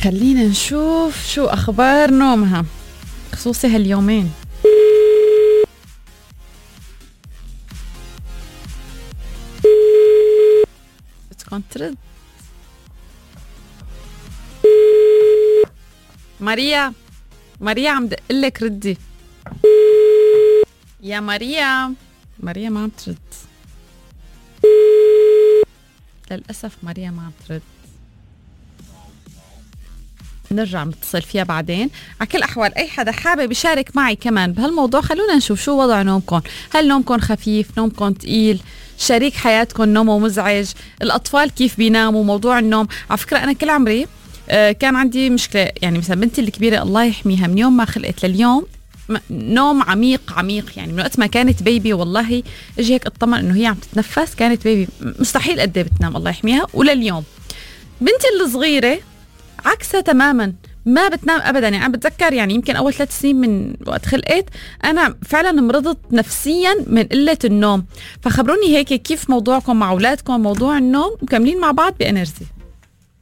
خلينا نشوف شو أخبار نومها خصوصي هاليومين. بتكون ترد ماريا عم دقلك ردي يا ماريا ما عم ترد للأسف. ماريا ما عم ترد، نرجع نتصل فيها بعدين. على كل الأحوال أي حدا حابب يشارك معي كمان بهالموضوع خلونا نشوف شو وضع نومكم. هل نومكم خفيف، نومكم تقيل، شريك حياتكم نومه مزعج، الأطفال كيف بيناموا، موضوع النوم. على فكرة أنا كل عمري كان عندي مشكلة، يعني مثلا بنتي الكبيرة الله يحميها من يوم ما خلقت لليوم نوم عميق يعني من وقت ما كانت بيبي والله اجي هيك اطمن انه هي عم تتنفس، كانت بيبي مستحيل قد ايه بتنام الله يحميها. ولليوم بنتي الصغيرة عكسها تماما، ما بتنام ابدا. يعني انا بتذكر يعني يمكن اول 3 سنين من وقت خلقت انا فعلا مرضت نفسيا من قلة النوم. فخبروني هيك كيف موضوعكم مع اولادكم موضوع النوم، مكملين مع بعض بانرجي.